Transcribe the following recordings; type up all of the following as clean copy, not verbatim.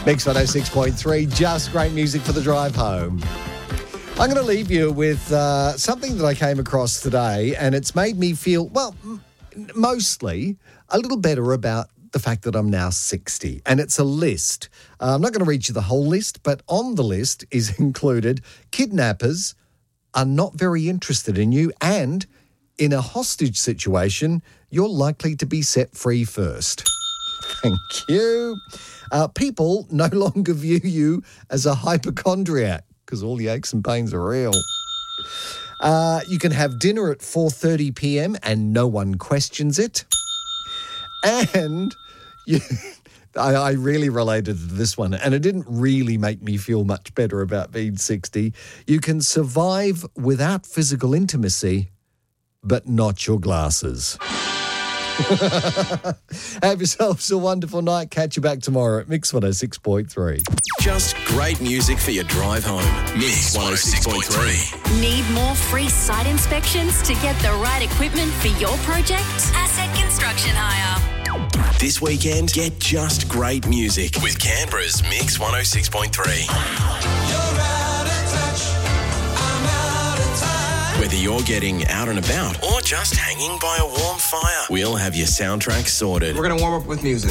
Mix 106.3, just great music for the drive home. I'm going to leave you with something that I came across today, and it's made me feel, well, mostly a little better about the fact that I'm now 60. And it's a list. I'm not going to read you the whole list, but on the list is included kidnappers are not very interested in you, and in a hostage situation, you're likely to be set free first. Thank you. People no longer view you as a hypochondriac because all the aches and pains are real. You can have dinner at 4:30 p.m. and no one questions it. And I really related to this one, and it didn't really make me feel much better about being 60. You can survive without physical intimacy, but not your glasses. Have yourselves a wonderful night. Catch you back tomorrow at Mix 106.3. Just great music for your drive home. Mix 106.3. Need more free site inspections to get the right equipment for your project? Asset Construction Hire. This weekend, get just great music with Canberra's Mix 106.3. Whether you're getting out and about or just hanging by a warm fire, we'll have your soundtrack sorted. We're going to warm up with music.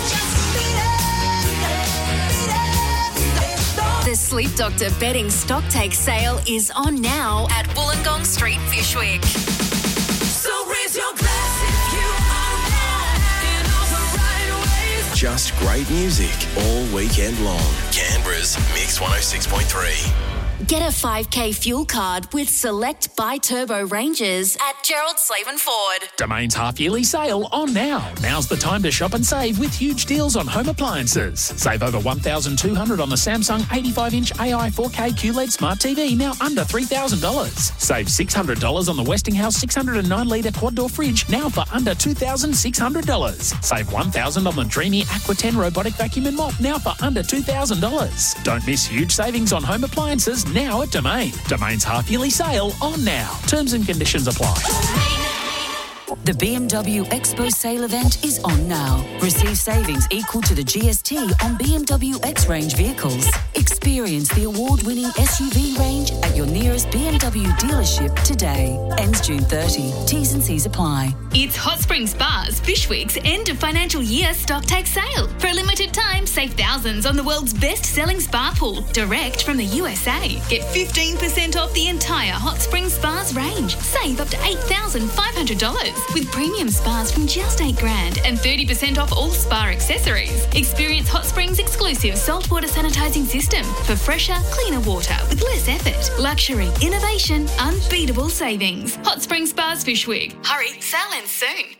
The Sleep Doctor bedding stock take sale is on now at Wollongong Street, Fyshwick. So raise your glass if you are in all the right ways. Just great music all weekend long. Canberra's Mix 106.3. Get a 5K fuel card with select bi-turbo ranges at Gerald Slaven Ford. Domain's half-yearly sale on now. Now's the time to shop and save with huge deals on home appliances. Save over $1,200 on the Samsung 85-inch AI 4K QLED Smart TV, now under $3,000. Save $600 on the Westinghouse 609-litre quad-door fridge, now for under $2,600. Save $1,000 on the Dreamy Aqua 10 robotic vacuum and mop, now for under $2,000. Don't miss huge savings on home appliances now at Domain. Domain's half-yearly sale on now. Terms and conditions apply. The BMW Expo sale event is on now. Receive savings equal to the GST on BMW X-Range vehicles. Experience the award-winning SUV range at your nearest BMW dealership today. Ends June 30. T's and C's apply. It's Hot Spring Spa's Fyshwick's end of financial year stock take sale. For a limited time, save thousands on the world's best-selling spa pool, direct from the USA. Get 15% off the entire Hot Spring Spa's range. Save up to $8,500 with premium spas from just $8,000 and 30% off all spa accessories. Experience Hot Spring's exclusive saltwater sanitizing system for fresher, cleaner water with less effort. Luxury, innovation, unbeatable savings. Hot Spring Spa's Fyshwick. Hurry, sale ends soon.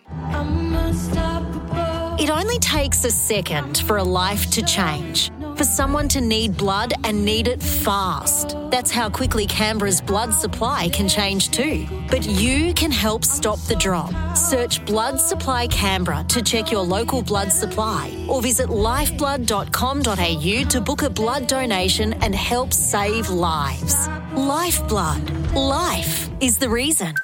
It only takes a second for a life to change. For someone to need blood and need it fast. That's how quickly Canberra's blood supply can change too. But you can help stop the drop. Search Blood Supply Canberra to check your local blood supply, or visit lifeblood.com.au to book a blood donation and help save lives. Lifeblood. Life is the reason.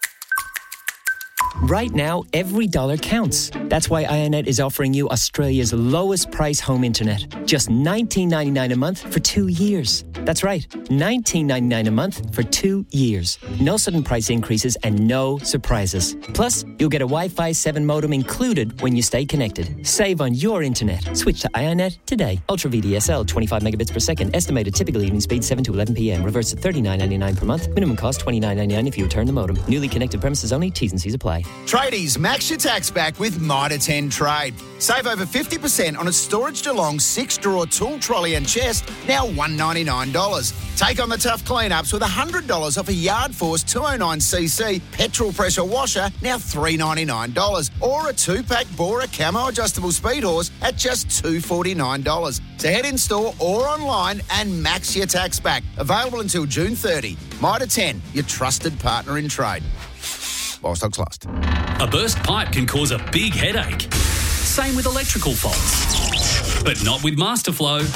Right now, every dollar counts. That's why IONET is offering you Australia's lowest price home internet. Just $19.99 a month for 2 years. That's right, $19.99 a month for 2 years. No sudden price increases and no surprises. Plus, you'll get a Wi-Fi 7 modem included when you stay connected. Save on your internet. Switch to IONET today. Ultra VDSL, 25 megabits per second. Estimated typical evening speed 7 to 11 p.m. Reverse at $39.99 per month. Minimum cost $29.99 if you return the modem. Newly connected premises only. T's and C's apply. Tradies, max your tax back with Mitre 10 Trade. Save over 50% on a Storage DeLong 6-drawer tool trolley and chest, now $199. Take on the tough cleanups with $100 off a Yard Force 209cc petrol pressure washer, now $399. Or a 2-pack Bora Camo adjustable speed horse at just $249. So head in store or online and max your tax back. Available until June 30. Mitre 10, your trusted partner in trade. While stocks last. A burst pipe can cause a big headache. Same with electrical faults. But not with Masterflow.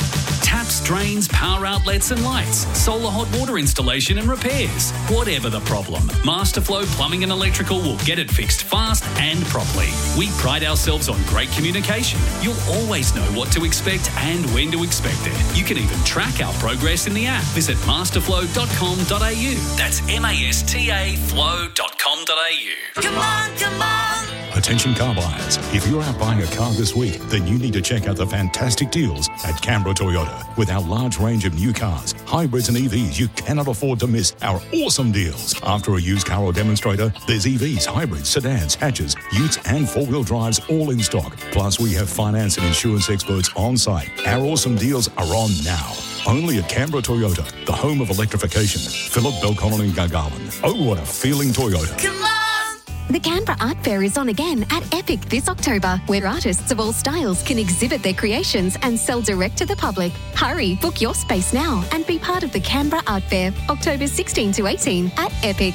Taps, drains, power outlets and lights, solar hot water installation and repairs. Whatever the problem, Masterflow Plumbing and Electrical will get it fixed fast and properly. We pride ourselves on great communication. You'll always know what to expect and when to expect it. You can even track our progress in the app. Visit masterflow.com.au. That's MASTA flow.com.au. Come on, come on. Attention car buyers, if you're out buying a car this week, then you need to check out the fantastic deals at Canberra Toyota. With our large range of new cars, hybrids and EVs, you cannot afford to miss our awesome deals. After a used car or demonstrator, there's EVs, hybrids, sedans, hatches, utes and four-wheel drives all in stock. Plus, we have finance and insurance experts on site. Our awesome deals are on now. Only at Canberra Toyota, the home of electrification. Phillip, Belconnen and Gargarland. Oh, what a feeling, Toyota. Come on. The Canberra Art Fair is on again at Epic this October, where artists of all styles can exhibit their creations and sell direct to the public. Hurry, book your space now and be part of the Canberra Art Fair, October 16 to 18 at Epic.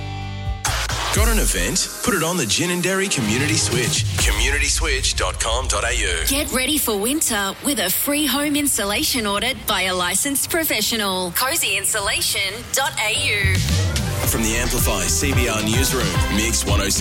Got an event? Put it on the Gin and Dairy Community Switch. communityswitch.com.au. Get ready for winter with a free home installation audit by a licensed professional. cozyinsulation.au. From the Amplify CBR Newsroom, Mix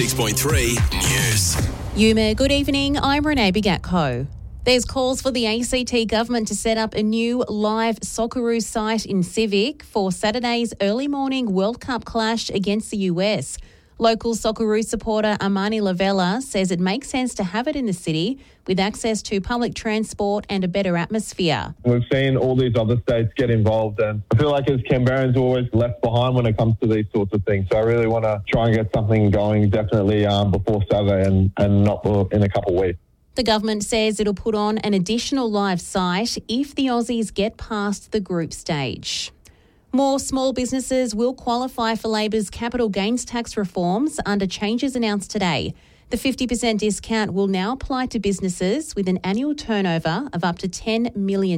106.3 News. Yuma, good evening. I'm Renee Bigatko. There's calls for the ACT government to set up a new live Socceroo site in Civic for Saturday's early morning World Cup clash against the US. Local Socceroo supporter Armani Lavella says it makes sense to have it in the city with access to public transport and a better atmosphere. We've seen all these other states get involved, and I feel like as Canberrans, we're always left behind when it comes to these sorts of things. So I really want to try and get something going definitely before Saturday and not in a couple of weeks. The government says it'll put on an additional live site if the Aussies get past the group stage. More small businesses will qualify for Labor's capital gains tax reforms under changes announced today. The 50% discount will now apply to businesses with an annual turnover of up to $10 million.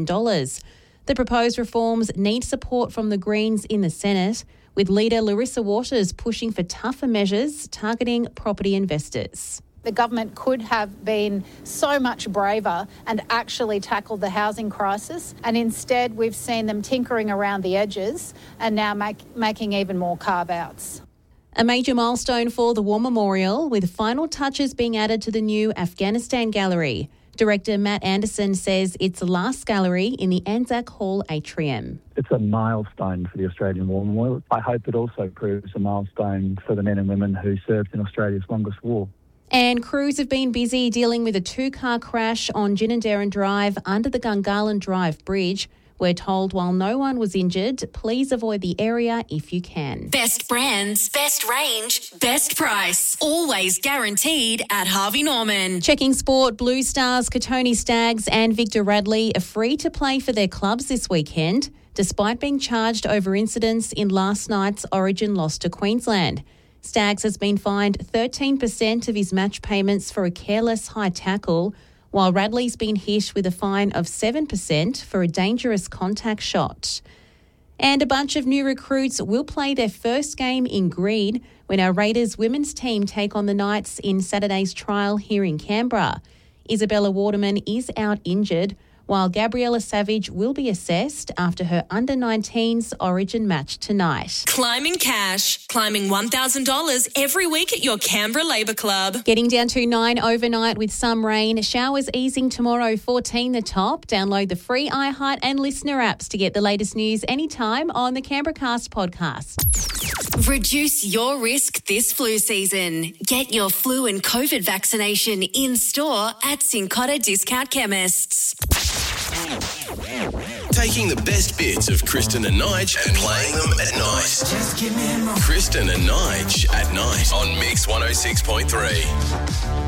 The proposed reforms need support from the Greens in the Senate, with leader Larissa Waters pushing for tougher measures targeting property investors. The government could have been so much braver and actually tackled the housing crisis, and instead we've seen them tinkering around the edges and now making even more carve-outs. A major milestone for the War Memorial, with final touches being added to the new Afghanistan Gallery. Director Matt Anderson says it's the last gallery in the Anzac Hall atrium. It's a milestone for the Australian War Memorial. I hope it also proves a milestone for the men and women who served in Australia's longest war. And crews have been busy dealing with a two-car crash on Ginninderran Drive under the Gungahlin Drive Bridge. We're told while no one was injured, please avoid the area if you can. Best brands, best range, best price. Always guaranteed at Harvey Norman. Checking sport, Blue Stars, Katoni Stags and Victor Radley are free to play for their clubs this weekend, despite being charged over incidents in last night's Origin loss to Queensland. Stags has been fined 13% of his match payments for a careless high tackle, while Radley's been hit with a fine of 7% for a dangerous contact shot. And a bunch of new recruits will play their first game in green when our Raiders women's team take on the Knights in Saturday's trial here in Canberra. Isabella Waterman is out injured, while Gabriella Savage will be assessed after her under-19s Origin match tonight. Climbing cash. Climbing $1,000 every week at your Canberra Labour Club. Getting down to 9 overnight with some rain. Showers easing tomorrow, 14 the top. Download the free iHeart and Listener apps to get the latest news anytime on the Canberra Cast podcast. Reduce your risk this flu season. Get your flu and COVID vaccination in store at Cincotta Discount Chemists. Taking the best bits of Kristen and Nige and playing them at night. Kristen and Nige at night on Mix 106.3.